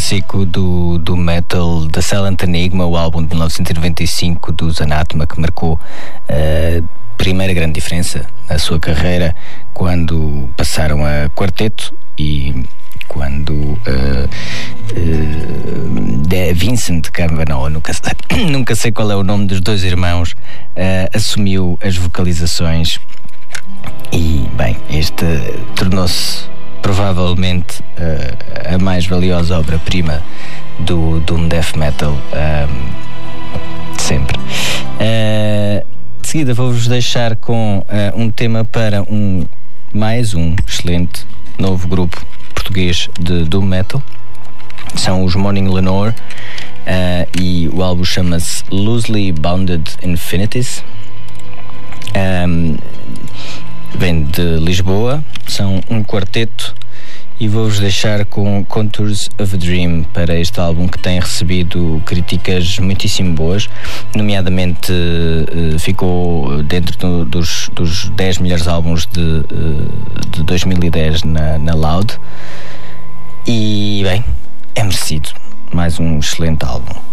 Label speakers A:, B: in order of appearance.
A: clássico do metal, The Silent Enigma, o álbum de 1995 dos Anathema, que marcou a primeira grande diferença na sua carreira, quando passaram a quarteto e quando Vincent Cavanaugh, nunca sei qual é o nome dos dois irmãos, assumiu as vocalizações. E, bem, este tornou-se provavelmente a mais valiosa obra-prima do Doom Death Metal sempre. De seguida vou-vos deixar com um tema para mais um excelente novo grupo português de Doom Metal. São os Morning Lenore, e o álbum chama-se Loosely Bounded Infinities. Vem de Lisboa, são um quarteto, e vou-vos deixar com Contours of a Dream para este álbum, que tem recebido críticas muitíssimo boas, nomeadamente ficou dentro dos 10 melhores álbuns de 2010 na Loud, e bem, é merecido, mais um excelente álbum.